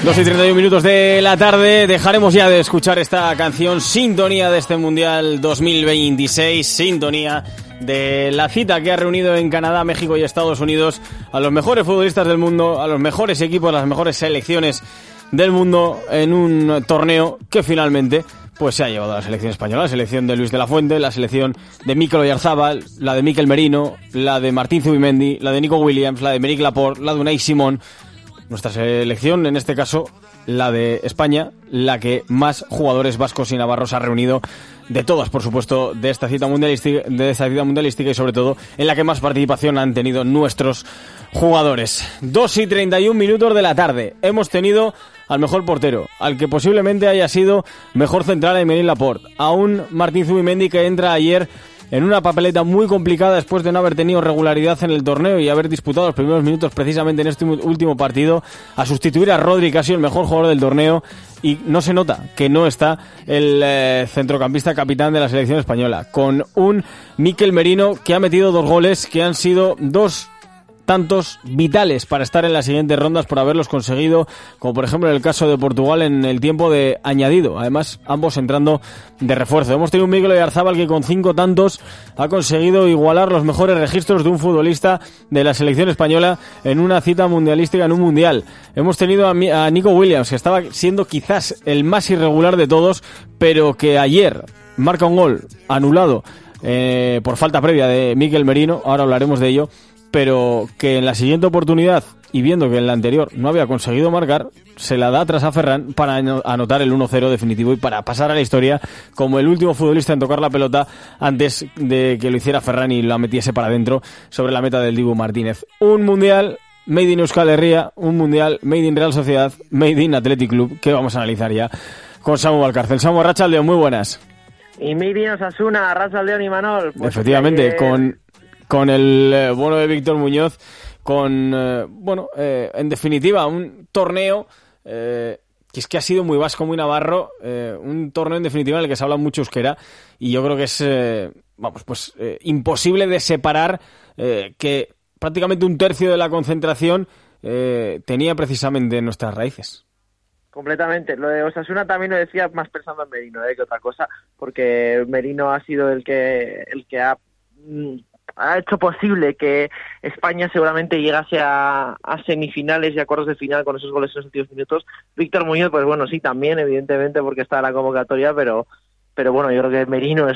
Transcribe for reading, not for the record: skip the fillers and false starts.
2:31 de la tarde, dejaremos ya de escuchar esta canción, sintonía de este Mundial 2026, sintonía de la cita que ha reunido en Canadá, México y Estados Unidos a los mejores futbolistas del mundo, a los mejores equipos, las mejores selecciones del mundo en un torneo que finalmente pues se ha llevado a la selección española, la selección de Luis de la Fuente, la selección de Mikel Oyarzabal, la de Mikel Merino, la de Martín Zubimendi, la de Nico Williams, la de Aymeric Laporte, la de Unai Simón. Nuestra selección, en este caso, la de España, la que más jugadores vascos y navarros ha reunido de todas, por supuesto, de esta cita mundialística y sobre todo en la que más participación han tenido nuestros jugadores. 2:31 de la tarde. Hemos tenido al mejor portero, al que posiblemente haya sido mejor central, Aymeric Laporte, a un Martín Zubimendi que entra ayer en una papeleta muy complicada después de no haber tenido regularidad en el torneo y haber disputado los primeros minutos precisamente en este último partido, a sustituir a Rodri, que ha sido el mejor jugador del torneo, y no se nota que no está el centrocampista capitán de la selección española, con un Mikel Merino que ha metido 2 goles que han sido 2 tantos vitales para estar en las siguientes rondas por haberlos conseguido, como por ejemplo en el caso de Portugal en el tiempo de añadido, además ambos entrando de refuerzo. Hemos tenido un Mikel Oyarzabal que con 5 tantos ha conseguido igualar los mejores registros de un futbolista de la selección española en una cita mundialística, en un mundial. Hemos tenido a Nico Williams, que estaba siendo quizás el más irregular de todos, pero que ayer marca un gol anulado por falta previa de Mikel Merino, ahora hablaremos de ello, pero que en la siguiente oportunidad, y viendo que en la anterior no había conseguido marcar, se la da tras a Ferran para anotar el 1-0 definitivo y para pasar a la historia como el último futbolista en tocar la pelota antes de que lo hiciera Ferran y la metiese para adentro sobre la meta del Dibu Martínez. Un mundial made in Euskal Herria, un mundial made in Real Sociedad, made in Athletic Club, que vamos a analizar ya con Samu Valcárcel. Samu, Arratsaldeon, muy buenas. Y made in Osasuna, Arratsaldeon y Manol. Pues efectivamente, con el bono de Víctor Muñoz, en definitiva, un torneo que es que ha sido muy vasco, muy navarro, un torneo en definitiva en el que se habla mucho euskera, y yo creo que es imposible de separar que prácticamente un tercio de la concentración tenía precisamente nuestras raíces. Completamente. Lo de Osasuna también lo decía más pensando en Merino que otra cosa, porque Merino ha sido el que ha hecho posible que España seguramente llegase a semifinales y a cuartos de final con esos goles en los últimos minutos. Víctor Muñoz, pues bueno, sí, también, evidentemente, porque está en la convocatoria, pero bueno, yo creo que Merino es